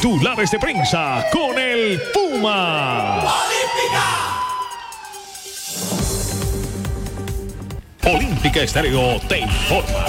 Titulares de prensa con el Puma. Olímpica Estéreo te informa.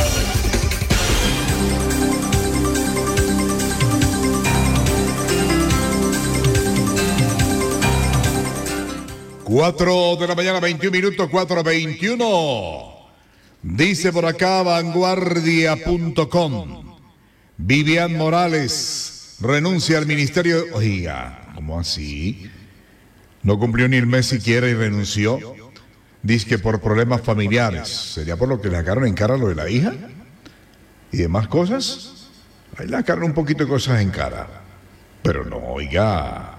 Cuatro de la mañana, 21 minutos, 4:21. Dice por acá vanguardia.com. Vivian Morales renuncia al ministerio. Oiga, ¿cómo así? No cumplió ni el mes siquiera y renunció. Dice que por problemas familiares. ¿Sería por lo que le sacaron en cara lo de la hija? ¿Y demás cosas? Ahí le sacaron un poquito de cosas en cara. Pero no, oiga.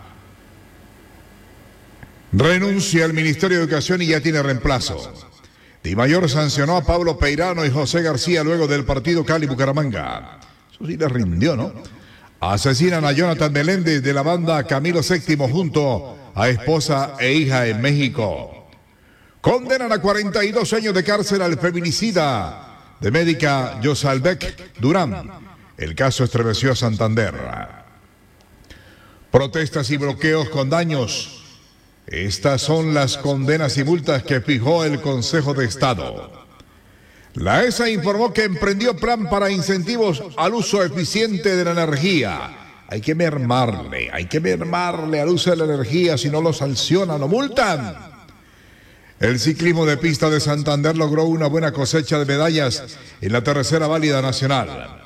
Renuncia al Ministerio de Educación y ya tiene reemplazo. Di Mayor sancionó a Pablo Peirano y José García luego del partido Cali-Bucaramanga. Eso sí le rindió, ¿no? Asesinan a Jonathan Meléndez de la banda Camilo VII junto a esposa e hija en México. Condenan a 42 años de cárcel al feminicida de médica Yosalbek Durán. El caso estremeció a Santander. Protestas y bloqueos con daños. Estas son las condenas y multas que fijó el Consejo de Estado. La ESA informó que emprendió plan para incentivos al uso eficiente de la energía. Hay que mermarle al uso de la energía, si no lo sancionan o multan. El ciclismo de pista de Santander logró una buena cosecha de medallas en la tercera válida nacional.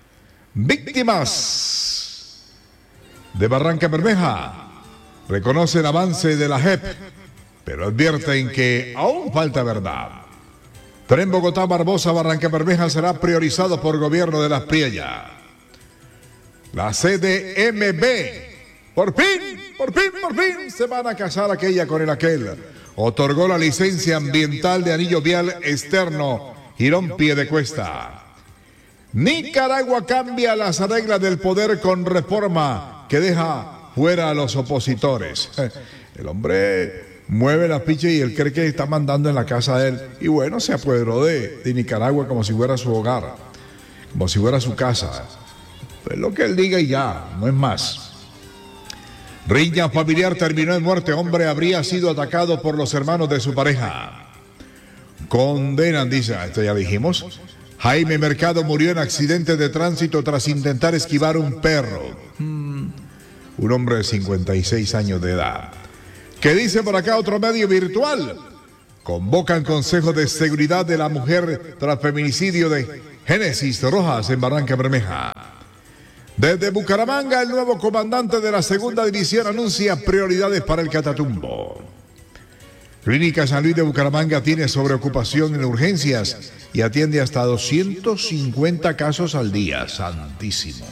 Víctimas de Barranca Bermeja reconocen avance de la JEP, pero advierten que aún falta verdad. Tren Bogotá-Barbosa, Barranca Bermeja será priorizado por gobierno de Las Priellas. La CDMB, por fin, se van a casar aquella con el aquel. Otorgó la licencia ambiental de anillo vial externo Girón Piedecuesta. Nicaragua cambia las reglas del poder con reforma que deja fuera a los opositores. El hombre mueve la ficha y él cree que está mandando en la casa de él. Y bueno, se apoderó de Nicaragua como si fuera su hogar, como si fuera su casa. Pues lo que él diga y ya, no es más. Riña familiar terminó en muerte. Hombre habría sido atacado por los hermanos de su pareja. Condenan, dice, esto ya dijimos. Jaime Mercado murió en accidente de tránsito tras intentar esquivar un perro. Un hombre de 56 años de edad. ¿Qué dice por acá otro medio virtual? Convocan Consejo de Seguridad de la Mujer tras feminicidio de Génesis Rojas en Barranca Bermeja. Desde Bucaramanga, el nuevo comandante de la segunda división anuncia prioridades para el Catatumbo. Clínica San Luis de Bucaramanga tiene sobreocupación en urgencias y atiende hasta 250 casos al día. Santísimo.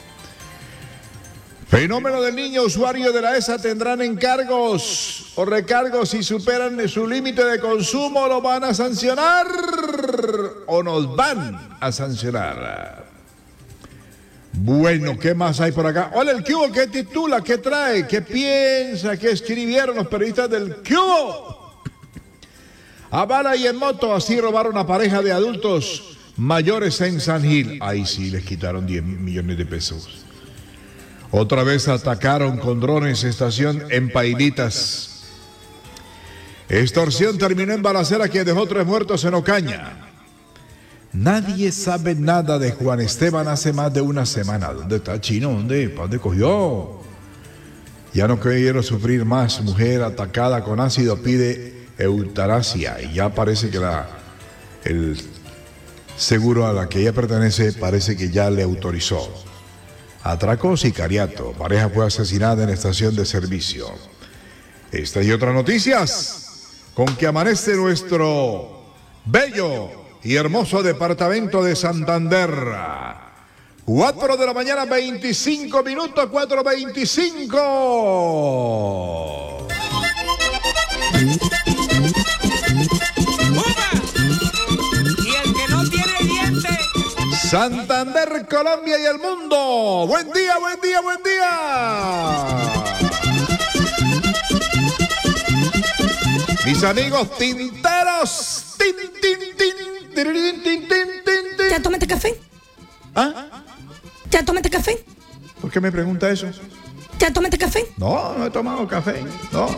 Fenómeno del niño usuario de la ESA tendrán encargos o recargos si superan su límite de consumo. ¿Lo van a sancionar o nos van a sancionar? Bueno, ¿qué más hay por acá? Hola, el Cubo, ¿qué titula? ¿Qué trae? ¿Qué piensa? ¿Qué escribieron los periodistas del Cubo? A bala y en moto, así robaron a pareja de adultos mayores en San Gil. Ahí sí, les quitaron 10 millones de pesos. Otra vez atacaron con drones estación en Pailitas. Extorsión terminó en balacera que dejó 3 muertos en Ocaña. Nadie sabe nada de Juan Esteban hace más de una semana. ¿Dónde está Chino? ¿Dónde cogió? Ya no quiero sufrir más. Mujer atacada con ácido pide eutanasia. Y ya parece que el seguro a la que ella pertenece parece que ya le autorizó. Atraco sicariato. Pareja fue asesinada en estación de servicio. Esta y otras noticias con que amanece nuestro bello y hermoso departamento de Santander. 4 de la mañana, 25 minutos, 4:25. Y el que no tiene dientes. Santander, Colombia y el mundo. Buen día, buen día, buen día. Mis amigos tinteros. ¿Ya tomaste café? ¿Ah? ¿Ya tomaste café? ¿Por qué me pregunta eso? ¿Ya tomaste café? No, no he tomado café. No.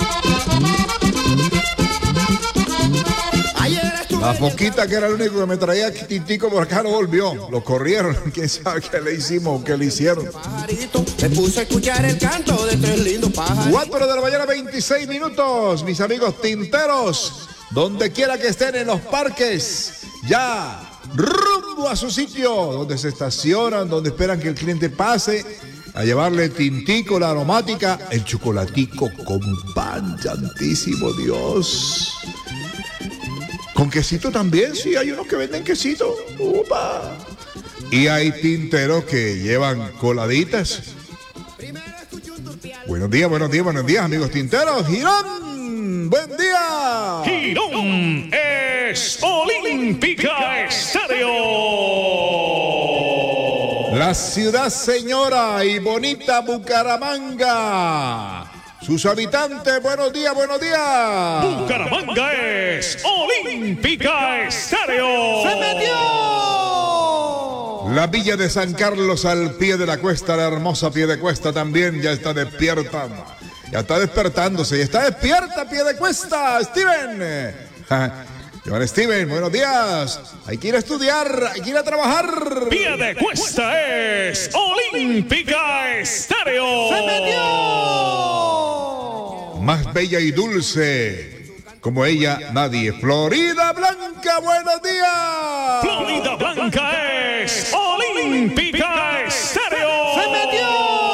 La foquita, que era el único que me traía tintico por acá, no volvió. Lo corrieron. ¿Quién sabe qué le hicimos o qué le hicieron? Me puse a escuchar el canto de tres lindos pájaros. 4 de la mañana, 26 minutos. Mis amigos tinteros, donde quiera que estén en los parques, ya rumbo a su sitio, donde se estacionan, donde esperan que el cliente pase a llevarle el tintico, la aromática, el chocolatico con pan, santísimo Dios. Con quesito también, sí, hay unos que venden quesito. ¡Upa! Y hay tinteros que llevan coladitas. Buenos días, buenos días, buenos días, amigos tinteros. Girón, buen día. Girón es Olímpica Estéreo. La ciudad señora y bonita Bucaramanga. Sus habitantes, buenos días, buenos días. Bucaramanga es Olímpica Estéreo. ¡Se metió! La villa de San Carlos al pie de la cuesta, la hermosa pie de cuesta también ya está despierta. Ya está despertándose y está despierta pie de cuesta, Steven. Joan Steven, buenos días. Hay que ir a estudiar, hay que ir a trabajar. Pie de cuesta es Olímpica Estéreo. ¡Se metió! Más bella y dulce como ella nadie. Florida Blanca, buenos días. Florida Blanca es Olímpica Estéreo. ¡Se metió!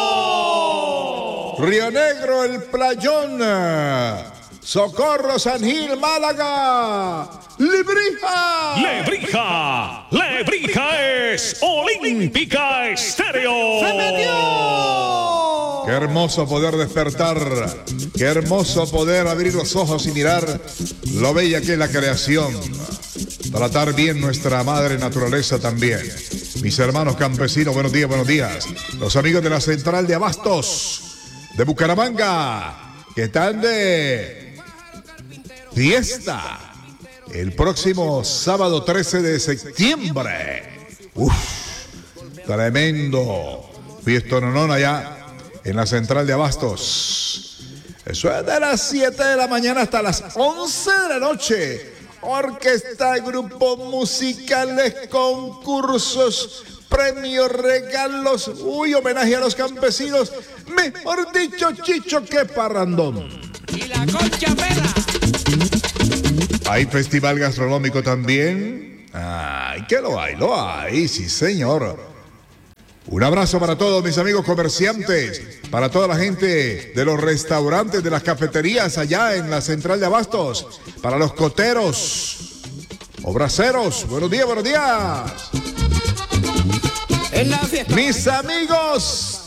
Río Negro, el Playón, Socorro, San Gil, Málaga, Lebrija. Lebrija. Lebrija es Olímpica Estéreo. ¡Se metió! Qué hermoso poder despertar, qué hermoso poder abrir los ojos y mirar lo bella que es la creación. Tratar bien nuestra madre naturaleza también. Mis hermanos campesinos, buenos días, buenos días. Los amigos de la central de abastos de Bucaramanga, que están de fiesta el próximo sábado 13 de septiembre. Uf, tremendo fiestononón allá en la central de abastos. Eso es de las 7 de la mañana hasta las 11 de la noche. Orquesta, grupos musicales, concursos, premios, regalos. Uy, homenaje a los campesinos. Mejor dicho, Chicho, qué parrandón. Y la concha pela. Hay festival gastronómico también. Ay, que lo hay, sí señor. Un abrazo para todos mis amigos comerciantes, para toda la gente de los restaurantes, de las cafeterías allá en la central de abastos, para los coteros, obraceros, buenos días, buenos días. En la fiesta. Mis amigos